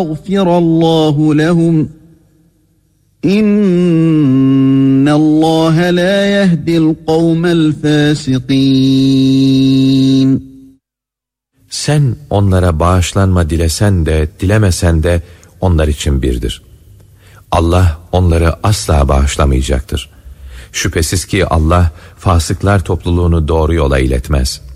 Yağfirallahu lehum. İnnallâhe lâ yehdil kavmel fâsikîn. Sen onlara bağışlanma dilesen de dilemesen de onlar için birdir. Allah onları asla bağışlamayacaktır. Şüphesiz ki Allah fasıklar topluluğunu doğru yola iletmez.